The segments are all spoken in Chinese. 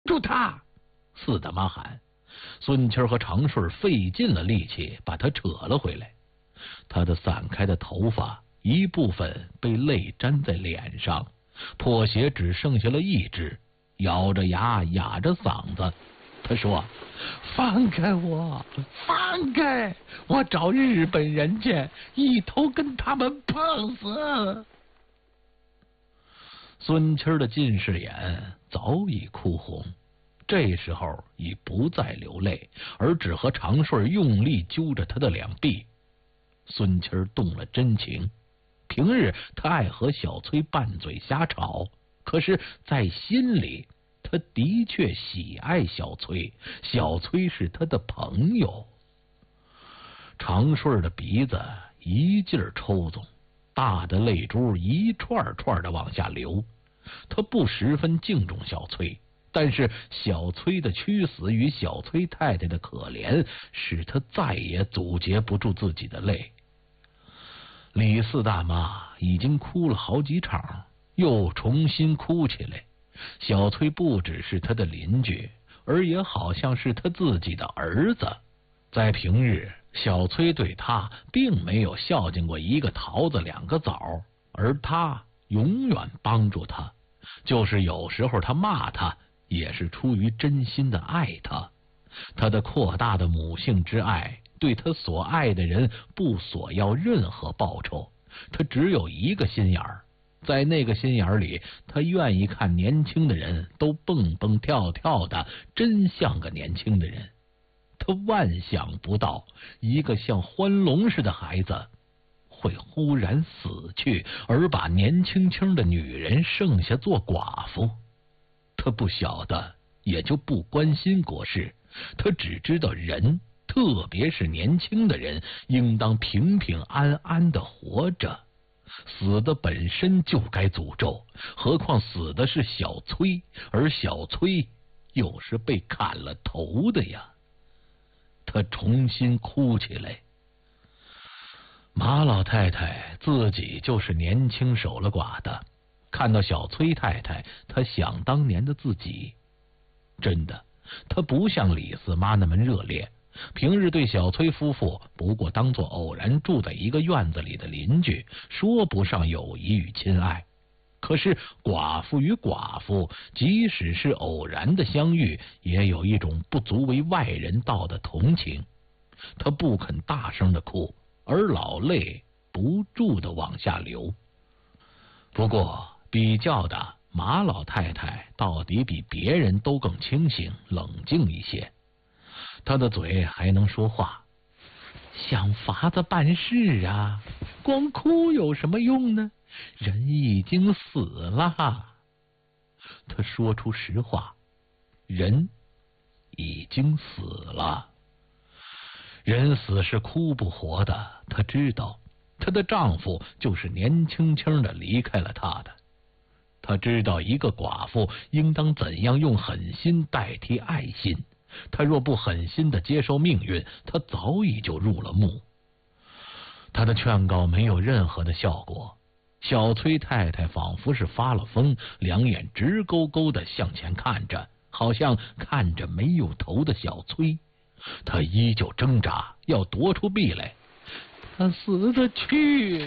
住他！四大妈喊。孙七儿和长顺费尽了力气把他扯了回来。他的散开的头发一部分被泪粘在脸上，破鞋只剩下了一只，咬着牙哑着嗓子，他说：放开我，放开我，找日本人去，一头跟他们碰死。孙七儿的近视眼早已哭红，这时候已不再流泪，而只和长顺用力揪着他的两臂。孙七儿动了真情，平日他爱和小崔拌嘴瞎吵，可是在心里他的确喜爱小崔，小崔是他的朋友。长顺的鼻子一劲儿抽动，大的泪珠一串串的往下流。他不十分敬重小崔，但是小崔的屈死与小崔太太的可怜，使他再也阻截不住自己的泪。李四大妈已经哭了好几场，又重新哭起来。小崔不只是他的邻居，而也好像是他自己的儿子。在平日，小崔对他并没有孝敬过一个桃子两个枣，而他永远帮助他，就是有时候他骂他，也是出于真心的爱他。他的扩大的母性之爱，对他所爱的人不索要任何报酬，他只有一个心眼儿，在那个心眼里，他愿意看年轻的人都蹦蹦跳跳的，真像个年轻的人。他万想不到，一个像欢龙似的孩子会忽然死去，而把年轻轻的女人剩下做寡妇。他不晓得，也就不关心国事，他只知道人，特别是年轻的人，应当平平安安的活着。死的本身就该诅咒，何况死的是小崔，而小崔又是被砍了头的呀。他重新哭起来。马老太太自己就是年轻守了寡的，看到小崔太太，她想当年的自己。真的，她不像李四妈那么热烈，平日对小崔夫妇不过当作偶然住在一个院子里的邻居，说不上友谊与亲爱。可是寡妇与寡妇，即使是偶然的相遇，也有一种不足为外人道的同情。她不肯大声的哭，而老泪不住的往下流。不过比较的，马老太太到底比别人都更清醒冷静一些，她的嘴还能说话，想法子办事啊，光哭有什么用呢？人已经死了。他说出实话，人已经死了。人死是哭不活的，她知道，她的丈夫就是年轻轻的离开了她的。她知道一个寡妇应当怎样用狠心代替爱心，她若不狠心的接受命运，她早已就入了墓。她的劝告没有任何的效果，小崔太太仿佛是发了疯，两眼直勾勾的向前看着，好像看着没有头的小崔。她依旧挣扎，要夺出臂来。他死的去，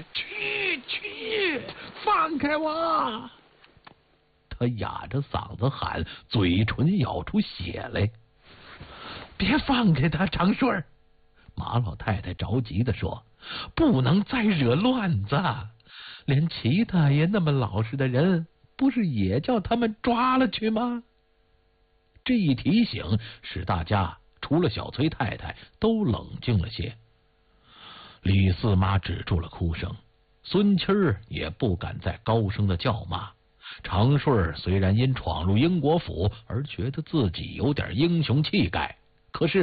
放开我！他哑着嗓子喊，嘴唇咬出血来。别放开他，长顺儿！马老太太着急地说，不能再惹乱子，连齐大爷那么老实的人，不是也叫他们抓了去吗？这一提醒使大家除了小崔太太都冷静了些。李四妈止住了哭声，孙七儿也不敢再高声的叫骂。长顺虽然因闯入英国府而觉得自己有点英雄气概，可是